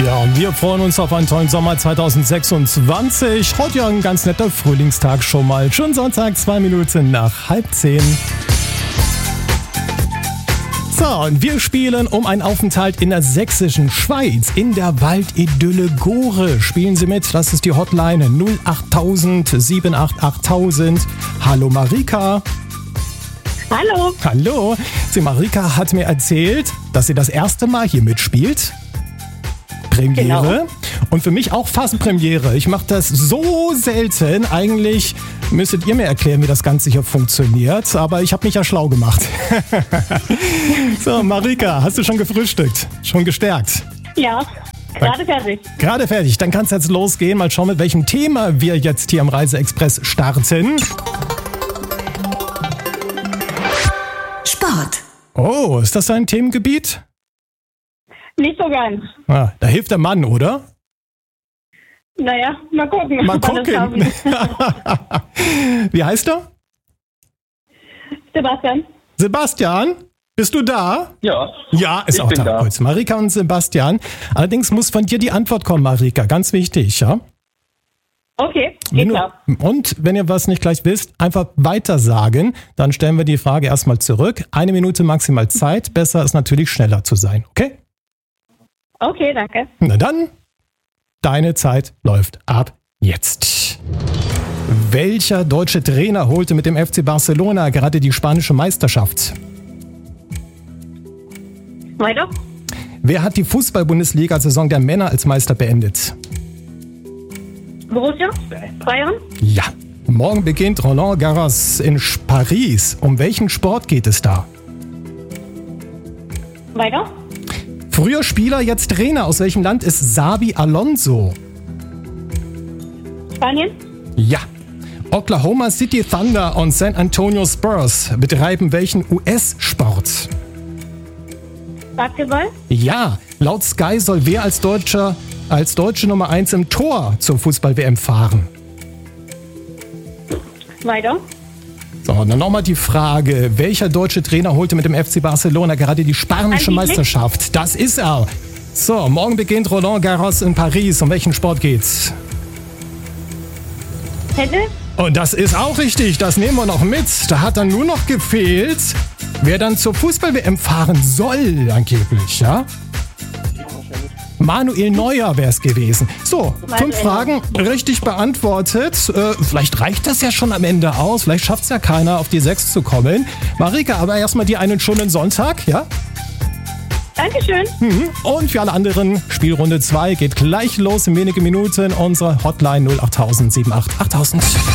Ja, und wir freuen uns auf einen tollen Sommer 2026. Heute ja ein ganz netter Frühlingstag schon mal. Schönen Sonntag, 2 Minuten nach 9:30. So, und wir spielen um einen Aufenthalt in der sächsischen Schweiz, in der Waldidylle Gore. Spielen Sie mit, das ist die Hotline 08000 788 Hallo Marika. Hallo. Hallo. Sie, Marika hat mir erzählt, dass sie das erste Mal hier mitspielt. Premiere. Genau. Und für mich auch fast Premiere. Ich mache das so selten. Eigentlich müsstet ihr mir erklären, wie das Ganze hier funktioniert. Aber ich habe mich ja schlau gemacht. So, Marika, hast du schon gefrühstückt? Schon gestärkt? Ja, gerade fertig. Gerade fertig. Dann kann es jetzt losgehen. Mal schauen, mit welchem Thema wir jetzt hier am Reise-Express starten. Sport. Oh, ist das dein Themengebiet? Nicht so ganz. Ah, da hilft der Mann, oder? Naja, mal gucken. Mal gucken. Wie heißt er? Sebastian. Sebastian, bist du da? Ja. Ja, ist auch da. Gut. Marika und Sebastian. Allerdings muss von dir die Antwort kommen, Marika. Ganz wichtig, ja? Okay, geht klar. Und wenn ihr was nicht gleich wisst, einfach weiter sagen. Dann stellen wir die Frage erstmal zurück. 1 Minute maximal Zeit. Besser ist natürlich schneller zu sein, okay? Okay, danke. Na dann, deine Zeit läuft ab jetzt. Welcher deutsche Trainer holte mit dem FC Barcelona gerade die spanische Meisterschaft? Weiter? Wer hat die Fußball-Bundesliga-Saison der Männer als Meister beendet? Borussia? Bayern? Ja. Morgen beginnt Roland Garros in Paris. Um welchen Sport geht es da? Weiter? Früher Spieler, jetzt Trainer. Aus welchem Land ist Xabi Alonso? Spanien? Ja. Oklahoma City Thunder und San Antonio Spurs betreiben welchen US-Sport? Basketball? Ja. Laut Sky soll wer als Deutsche Nummer 1 im Tor zur Fußball-WM fahren? Weiter? So, und dann nochmal die Frage, welcher deutsche Trainer holte mit dem FC Barcelona gerade die spanische Meisterschaft? Das ist er. So, morgen beginnt Roland Garros in Paris. Um welchen Sport geht's? Tennis? Und das ist auch richtig, das nehmen wir noch mit. Da hat dann nur noch gefehlt, wer dann zur Fußball-WM fahren soll, angeblich, ja? Manuel Neuer wäre es gewesen. So, 5 Fragen richtig beantwortet. Vielleicht reicht das ja schon am Ende aus. Vielleicht schafft es ja keiner, auf die 6 zu kommen. Marika, aber erstmal dir einen schönen Sonntag, ja? Dankeschön. Und für alle anderen, Spielrunde 2 geht gleich los in wenigen Minuten. Unsere Hotline 08000 78 8000.